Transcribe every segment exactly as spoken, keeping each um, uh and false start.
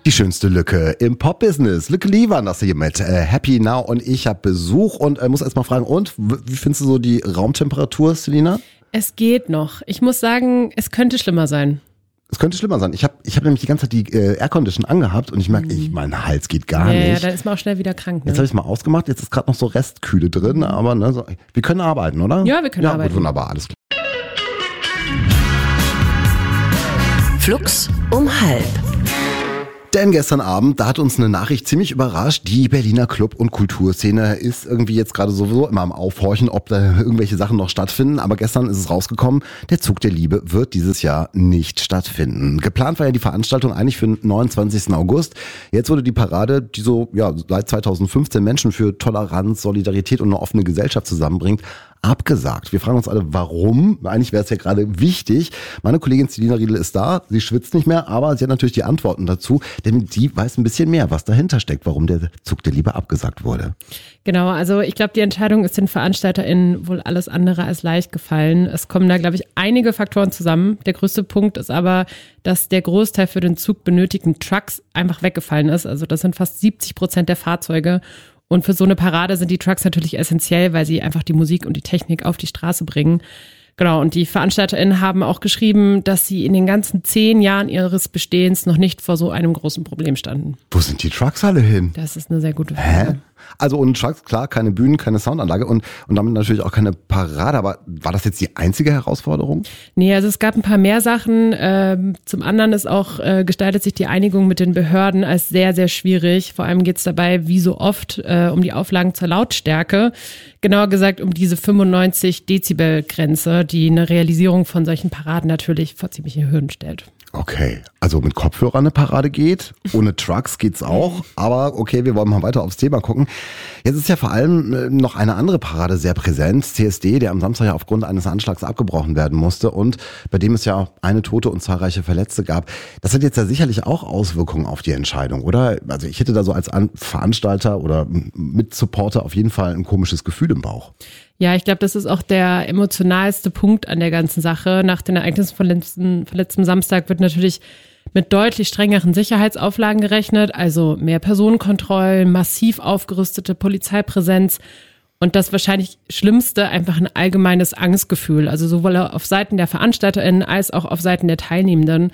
Die schönste Lücke im Pop-Business. Lücke Liewan, das hier mit äh, Happy Now und ich habe Besuch und äh, muss erst mal fragen, und wie findest du so die Raumtemperatur, Selina? Es geht noch. Ich muss sagen, es könnte schlimmer sein. Es könnte schlimmer sein. Ich habe ich hab nämlich die ganze Zeit die äh, Aircondition angehabt und ich merke, ich, mein Hals geht gar ja, nicht. Ja, dann ist man auch schnell wieder krank. Ne? Jetzt habe ich es mal ausgemacht, jetzt ist gerade noch so Restkühle drin, aber ne, so, wir können arbeiten, oder? Ja, wir können ja, arbeiten. Gut, wunderbar, alles klar. Flux um halb. Denn gestern Abend, da hat uns eine Nachricht ziemlich überrascht. Die Berliner Club- und Kulturszene ist irgendwie jetzt gerade sowieso immer am Aufhorchen, ob da irgendwelche Sachen noch stattfinden. Aber gestern ist es rausgekommen, der Zug der Liebe wird dieses Jahr nicht stattfinden. Geplant war ja die Veranstaltung eigentlich für den neunundzwanzigsten August. Jetzt wurde die Parade, die so ja seit zweitausendfünfzehn Menschen für Toleranz, Solidarität und eine offene Gesellschaft zusammenbringt, abgesagt. Wir fragen uns alle, warum? Eigentlich wäre es ja gerade wichtig. Meine Kollegin Selina Riedel ist da. Sie schwitzt nicht mehr, aber sie hat natürlich die Antworten dazu, denn sie weiß ein bisschen mehr, was dahinter steckt, warum der Zug der Liebe abgesagt wurde. Genau, also ich glaube, die Entscheidung ist den VeranstalterInnen wohl alles andere als leicht gefallen. Es kommen da, glaube ich, einige Faktoren zusammen. Der größte Punkt ist aber, dass der Großteil für den Zug benötigten Trucks einfach weggefallen ist. Also das sind fast siebzig Prozent der Fahrzeuge. Und für so eine Parade sind die Trucks natürlich essentiell, weil sie einfach die Musik und die Technik auf die Straße bringen. Genau, und die VeranstalterInnen haben auch geschrieben, dass sie in den ganzen zehn Jahren ihres Bestehens noch nicht vor so einem großen Problem standen. Wo sind die Trucks alle hin? Das ist eine sehr gute Frage. Hä? Also ohne Trucks, klar, keine Bühnen, keine Soundanlage und, und damit natürlich auch keine Parade. Aber war das jetzt die einzige Herausforderung? Nee, also es gab ein paar mehr Sachen. Ähm, zum anderen ist auch, äh, gestaltet sich die Einigung mit den Behörden als sehr, sehr schwierig. Vor allem geht es dabei, wie so oft, äh, um die Auflagen zur Lautstärke. Genauer gesagt um diese fünfundneunzig Dezibel Grenze, die eine Realisierung von solchen Paraden natürlich vor ziemliche Hürden stellt. Okay, also mit Kopfhörer eine Parade geht, ohne Trucks geht's auch, aber okay, wir wollen mal weiter aufs Thema gucken. Jetzt ist ja vor allem noch eine andere Parade sehr präsent, C S D, der am Samstag ja aufgrund eines Anschlags abgebrochen werden musste und bei dem es ja eine Tote und zahlreiche Verletzte gab. Das hat jetzt ja sicherlich auch Auswirkungen auf die Entscheidung, oder? Also ich hätte da so als Veranstalter oder Mitsupporter auf jeden Fall ein komisches Gefühl im Bauch. Ja, ich glaube, das ist auch der emotionalste Punkt an der ganzen Sache. Nach den Ereignissen von letzten, von letztem Samstag wird natürlich mit deutlich strengeren Sicherheitsauflagen gerechnet, also mehr Personenkontrollen, massiv aufgerüstete Polizeipräsenz und das wahrscheinlich Schlimmste, einfach ein allgemeines Angstgefühl, also sowohl auf Seiten der VeranstalterInnen als auch auf Seiten der Teilnehmenden.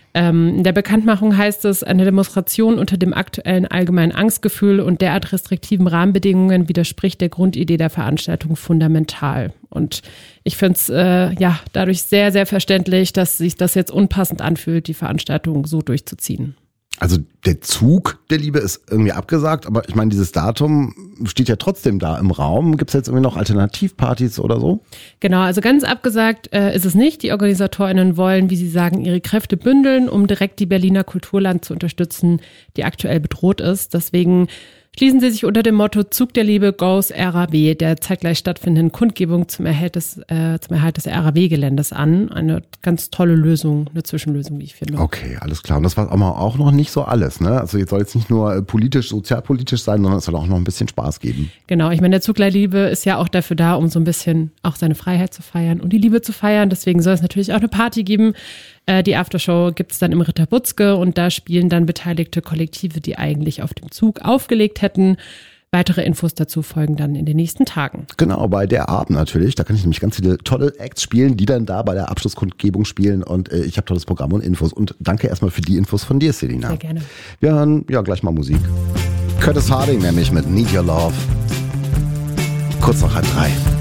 In der Bekanntmachung heißt es, eine Demonstration unter dem aktuellen allgemeinen Angstgefühl und derart restriktiven Rahmenbedingungen widerspricht der Grundidee der Veranstaltung fundamental. Und ich finde es äh, ja dadurch sehr, sehr verständlich, dass sich das jetzt unpassend anfühlt, die Veranstaltung so durchzuziehen. Also der Zug der Liebe ist irgendwie abgesagt, aber ich meine, dieses Datum steht ja trotzdem da im Raum. Gibt es jetzt irgendwie noch Alternativpartys oder so? Genau, also ganz abgesagt äh, ist es nicht. Die OrganisatorInnen wollen, wie sie sagen, ihre Kräfte bündeln, um direkt die Berliner Kulturland zu unterstützen, die aktuell bedroht ist. Deswegen schließen sie sich unter dem Motto Zug der Liebe Goes R A W, der zeitgleich stattfindenden Kundgebung zum Erhalt des, äh, zum Erhalt des R A W-Geländes an. Eine ganz tolle Lösung, eine Zwischenlösung, wie ich finde. Okay, alles klar. Und das war aber auch noch nicht so alles, ne? Also jetzt soll jetzt nicht nur politisch, sozialpolitisch sein, sondern es soll auch noch ein bisschen Spaß geben. Genau, ich meine, der Zug der Liebe ist ja auch dafür da, um so ein bisschen auch seine Freiheit zu feiern und die Liebe zu feiern. Deswegen soll es natürlich auch eine Party geben. Die Aftershow gibt es dann im Ritter Butzke und da spielen dann beteiligte Kollektive, die eigentlich auf dem Zug aufgelegt hätten. Weitere Infos dazu folgen dann in den nächsten Tagen. Genau, bei der Abend natürlich. Da kann ich nämlich ganz viele tolle Acts spielen, die dann da bei der Abschlusskundgebung spielen. Und äh, ich habe tolles Programm und Infos. Und danke erstmal für die Infos von dir, Selina. Sehr gerne. Wir hören ja gleich mal Musik. Curtis Harding nämlich mit Need Your Love. Kurz nach halb drei.